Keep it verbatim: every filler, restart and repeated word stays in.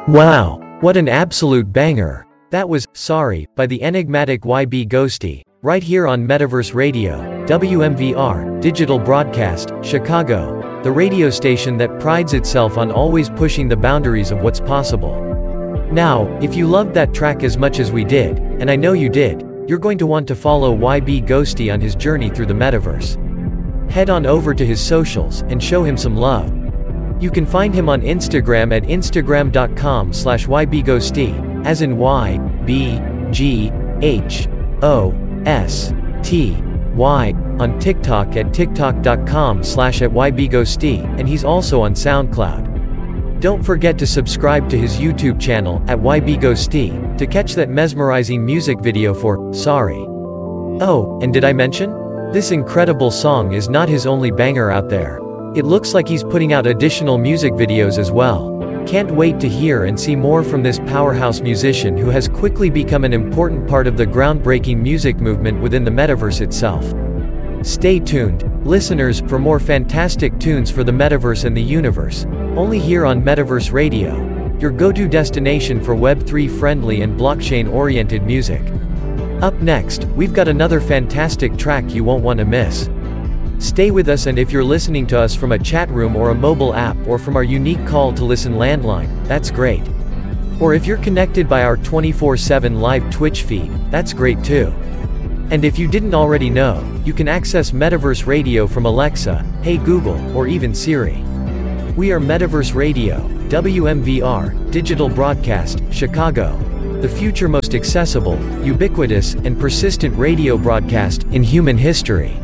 Wow, what an absolute banger. That was Sorry by the enigmatic Y B Ghosty, right here on Metaverse Radio, W M V R, Digital Broadcast, Chicago, the radio station that prides itself on always pushing the boundaries of what's possible. Now, if you loved that track as much as we did, and I know you did, you're going to want to follow Y B Ghosty on his journey through the metaverse. Head on over to his socials and show him some love. You can find him on Instagram at instagram.com slash ybghosty, as in Y, B, G, H, O, S, T, Y, on TikTok at tiktok.com slash at ybghosty, and he's also on SoundCloud. Don't forget to subscribe to his YouTube channel, at ybghosty, to catch that mesmerizing music video for Sorry. Oh, and did I mention? This incredible song is not his only banger out there. It looks like he's putting out additional music videos as well. Can't wait to hear and see more from this powerhouse musician who has quickly become an important part of the groundbreaking music movement within the metaverse itself. Stay tuned, listeners, for more fantastic tunes for the metaverse and the universe, only here on Metaverse Radio, your go-to destination for Web three friendly and blockchain-oriented music. Up next, we've got another fantastic track you won't want to miss. Stay with us, and if you're listening to us from a chat room or a mobile app or from our unique call to listen landline, that's great. Or if you're connected by our twenty-four seven live Twitch feed, that's great too. And if you didn't already know, you can access Metaverse Radio from Alexa, Hey Google, or even Siri. We are Metaverse Radio, W M V R, Digital Broadcast, Chicago, the future most accessible, ubiquitous, and persistent radio broadcast in human history.